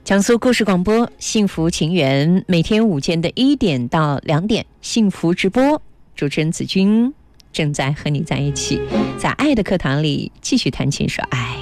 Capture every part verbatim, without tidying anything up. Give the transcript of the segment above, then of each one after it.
江苏故事广播幸福情缘，每天午间的一点到两点幸福直播，主持人子君正在和你在一起，在爱的课堂里继续谈情说爱。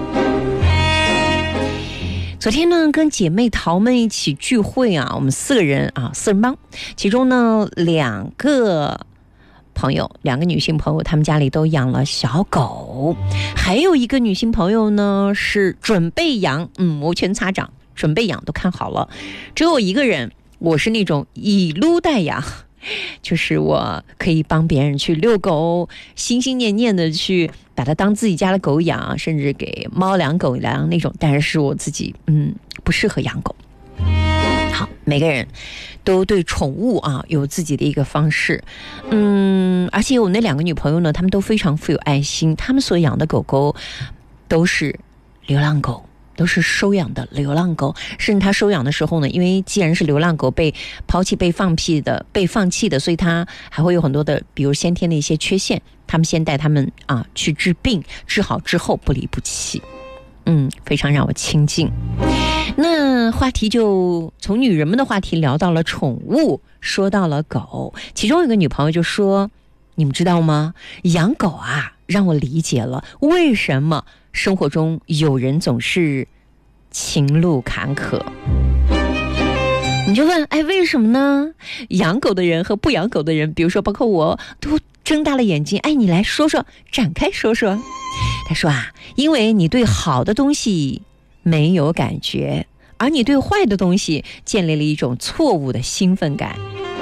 昨天呢，跟姐妹淘们一起聚会啊，我们四个人啊，四人帮，其中呢两个朋友，两个女性朋友，她们家里都养了小狗，还有一个女性朋友呢是准备养，嗯，摩拳擦掌，准备养都看好了。只有我一个人，我是那种以撸代养，就是我可以帮别人去遛狗，心心念念的去把它当自己家的狗养，甚至给猫粮狗粮那种，但是是我自己嗯不适合养狗。好，每个人都对宠物啊有自己的一个方式，嗯，而且我那两个女朋友呢，她们都非常富有爱心，她们所养的狗狗都是流浪狗，都是收养的流浪狗，甚至他收养的时候呢，因为既然是流浪狗，被抛弃、被放弃的、被放弃的，所以他还会有很多的，比如先天的一些缺陷，他们先带他们啊去治病，治好之后不离不弃，嗯，非常让我亲近。那话题就从女人们的话题聊到了宠物，说到了狗，其中有个女朋友就说：“你们知道吗？养狗啊，让我理解了为什么生活中有人总是情路坎坷。”你就问，哎，为什么呢？养狗的人和不养狗的人，比如说包括我，都睁大了眼睛，哎，你来说说，展开说说。他说啊，因为你对好的东西没有感觉，而你对坏的东西建立了一种错误的兴奋感。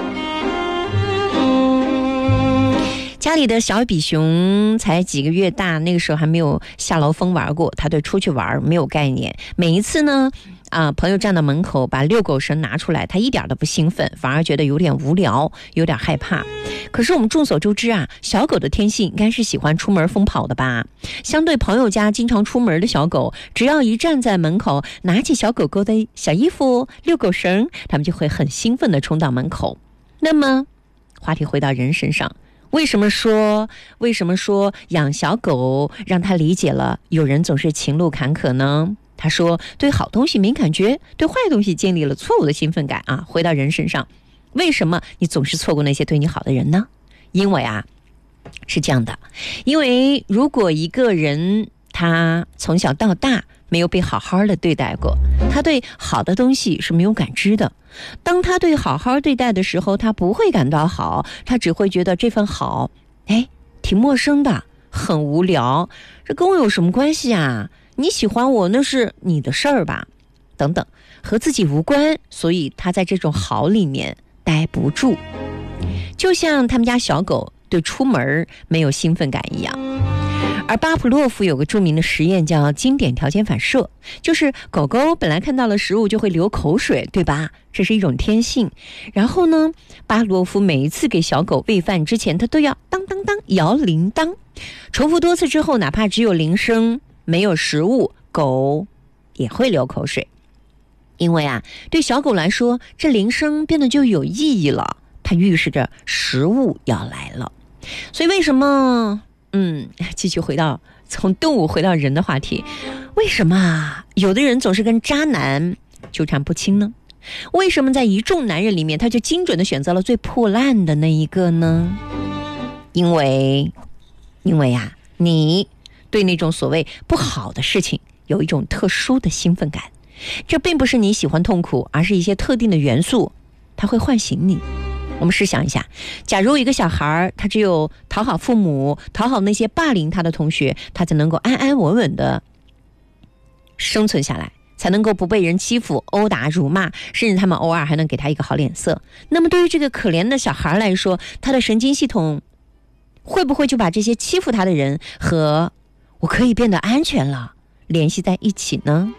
家里的小比熊才几个月大，那个时候还没有下楼疯玩过，他对出去玩没有概念。每一次呢啊、呃，朋友站到门口把遛狗绳拿出来，他一点都不兴奋，反而觉得有点无聊，有点害怕。可是我们众所周知啊，小狗的天性应该是喜欢出门疯跑的吧。相对朋友家经常出门的小狗，只要一站在门口，拿起小狗狗的小衣服、遛狗绳，他们就会很兴奋地冲到门口。那么话题回到人身上，为什么说为什么说养小狗让他理解了有人总是情路坎坷呢？他说对好东西没感觉，对坏东西建立了错误的兴奋感啊。回到人身上，为什么你总是错过那些对你好的人呢？因为啊是这样的，因为如果一个人他从小到大没有被好好的对待过，他对好的东西是没有感知的。当他对好好对待的时候，他不会感到好，他只会觉得这份好，哎，挺陌生的，很无聊，这跟我有什么关系啊？你喜欢我那是你的事儿吧，等等，和自己无关，所以他在这种好里面待不住。就像他们家小狗对出门没有兴奋感一样。而巴甫洛夫有个著名的实验叫经典条件反射，就是狗狗本来看到了食物就会流口水，对吧？这是一种天性。然后呢，巴甫洛夫每一次给小狗喂饭之前，他都要当当当摇铃铛，重复多次之后，哪怕只有铃声没有食物，狗也会流口水。因为啊，对小狗来说，这铃声变得就有意义了，它预示着食物要来了。所以为什么嗯，继续回到从动物回到人的话题，为什么啊有的人总是跟渣男纠缠不清呢？为什么在一众男人里面他就精准的选择了最破烂的那一个呢？因为因为啊你对那种所谓不好的事情有一种特殊的兴奋感，这并不是你喜欢痛苦，而是一些特定的元素它会唤醒你。我们试想一下，假如一个小孩他只有讨好父母，讨好那些霸凌他的同学，他才能够安安稳稳的生存下来，才能够不被人欺负、殴打、辱骂，甚至他们偶尔还能给他一个好脸色。那么对于这个可怜的小孩来说，他的神经系统会不会就把这些欺负他的人和我可以变得安全了联系在一起呢？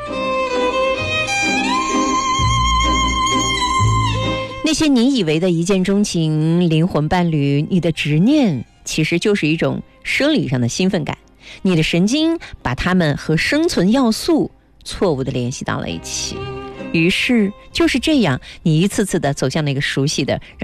那些你以为的一见钟情、灵魂伴侣，你的执念其实就是一种生理上的兴奋感，你的神经把它们和生存要素错误地联系到了一起，于是就是这样，你一次次地走向那个熟悉的让